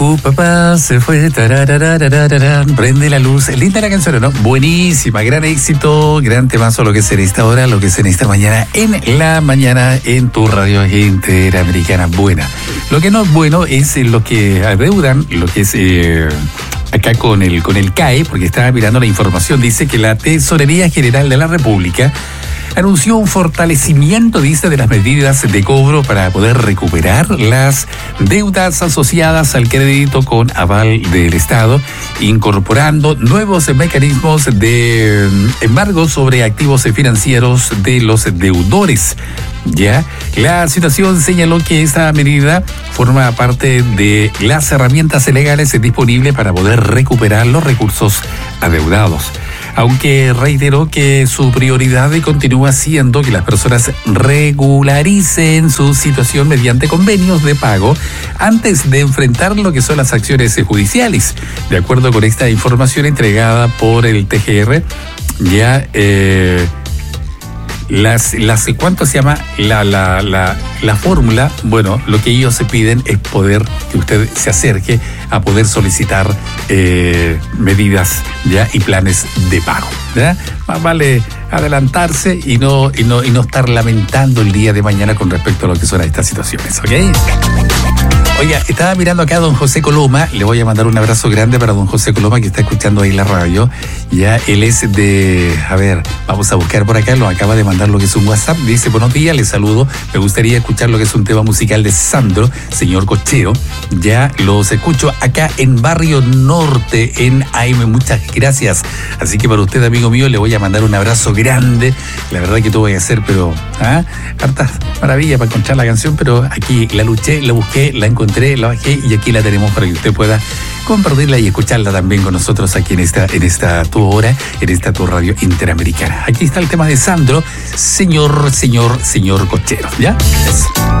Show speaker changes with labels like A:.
A: Papá se fue, prende la luz. Linda la canción, ¿no? Buenísima, gran éxito, gran temazo, lo que es en esta hora, lo que es en esta mañana, en la mañana, en tu radio interamericana. Buena. Lo que no es bueno es lo que adeudan, lo que es acá con el CAE, porque estaba mirando la información, dice que la Tesorería General de la República anunció un fortalecimiento, dice, de las medidas de cobro para poder recuperar las deudas asociadas al crédito con aval del Estado, incorporando nuevos mecanismos de embargo sobre activos financieros de los deudores. Ya, la situación señaló que esta medida forma parte de las herramientas legales disponibles para poder recuperar los recursos adeudados. Aunque reiteró que su prioridad continúa siendo que las personas regularicen su situación mediante convenios de pago antes de enfrentar lo que son las acciones judiciales. De acuerdo con esta información entregada por el TGR, ya ¿cuánto se llama? La fórmula, bueno, lo que ellos se piden es poder que usted se acerque a poder solicitar medidas ya y planes de pago, ¿ya? Más vale adelantarse y no estar lamentando el día de mañana con respecto a lo que son estas situaciones, ¿ok? Oiga, estaba mirando acá a don José Coloma, le voy a mandar un abrazo grande para don José Coloma que está escuchando ahí la radio. Ya, él es de, a ver, vamos a buscar por acá, lo acaba de mandar lo que es un WhatsApp, dice: buenos días, les saludo, me gustaría escuchar lo que es un tema musical de Sandro, señor Cochero. Ya los escucho acá en Barrio Norte, en AM, muchas gracias. Así que para usted, amigo mío, le voy a mandar un abrazo grande. La verdad que tuve que hacer, pero hartas maravillas para encontrar la canción, pero aquí la luché, la busqué, la encontré, la bajé y aquí la tenemos para que usted pueda compartirla y escucharla también con nosotros aquí en esta tu hora, en esta tu radio interamericana. Aquí está el tema de Sandro, señor Cochero, ¿ya? Eso.